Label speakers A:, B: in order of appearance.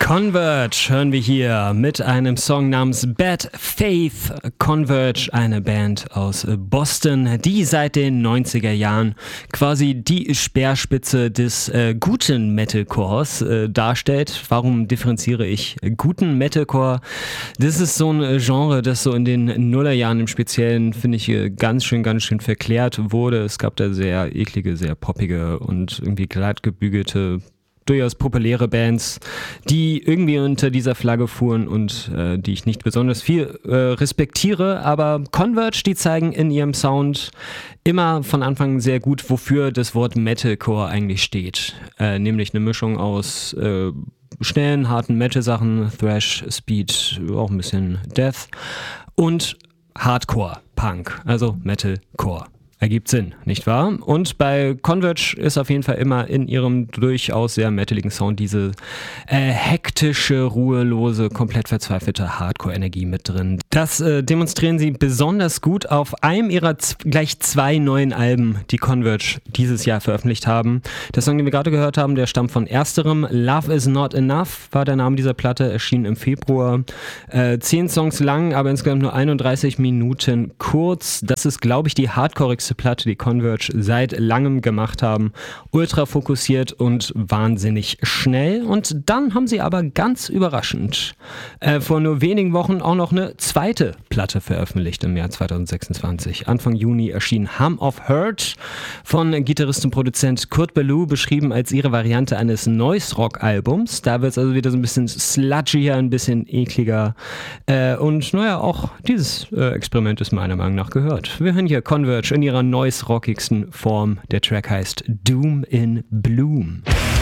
A: Converge hören wir hier mit einem Song namens Bad Faith. Converge, eine Band aus Boston, die seit den 90er Jahren quasi die Speerspitze des guten Metalcores darstellt. Warum differenziere ich guten Metalcore? Das ist so ein Genre, das so in den Nullerjahren im Speziellen, finde ich, ganz schön verklärt wurde. Es gab da sehr eklige, sehr poppige und irgendwie glattgebügelte, durchaus populäre Bands, die irgendwie unter dieser Flagge fuhren und die ich nicht besonders viel respektiere, aber Converge, die zeigen in ihrem Sound immer von Anfang sehr gut, wofür das Wort Metalcore eigentlich steht, nämlich eine Mischung aus schnellen, harten Metal-Sachen, Thrash, Speed, auch ein bisschen Death und Hardcore, Punk, also Metalcore. Ergibt Sinn, nicht wahr? Und bei Converge ist auf jeden Fall immer in ihrem durchaus sehr metaligen Sound diese hektische, ruhelose, komplett verzweifelte Hardcore-Energie mit drin. Das demonstrieren sie besonders gut auf einem ihrer gleich 2 neuen Alben, die Converge dieses Jahr veröffentlicht haben. Der Song, den wir gerade gehört haben, der stammt von ersterem. Love is Not Enough war der Name dieser Platte, erschien im Februar. 10 Songs lang, aber insgesamt nur 31 Minuten kurz. Das ist, glaube ich, die hardcoreigste Platte, die Converge seit langem gemacht haben. Ultra fokussiert und wahnsinnig schnell. Und dann haben sie aber ganz überraschend vor nur wenigen Wochen auch noch eine zweite Platte veröffentlicht im Jahr 2026. Anfang Juni erschien Hum of Hurt von Gitarrist und Produzent Kurt Ballou, beschrieben als ihre Variante eines Noise-Rock-Albums. Da wird es also wieder so ein bisschen sludgier, ein bisschen ekliger. Und naja, auch dieses Experiment ist meiner Meinung nach gehört. Wir hören hier Converge in ihrer noise-rockigsten Form. Der Track heißt Doom in Bloom.